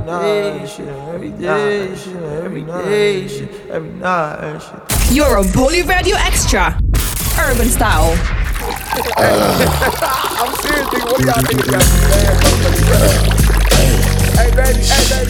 night, shit, every day, shit, every day, shit, every night, shit. You're on Bully Radio Extra, Urban Style. I'm serious, nigga. What do y'all think about this, man? Hey, baby. Hey, baby.